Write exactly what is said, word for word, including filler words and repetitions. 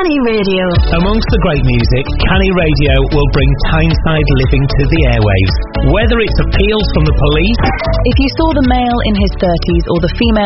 Canny Radio. Amongst the great music, Canny Radio will bring Tyneside living to the airwaves. Whether it's appeals from the police, if you saw the male in his thirties or the female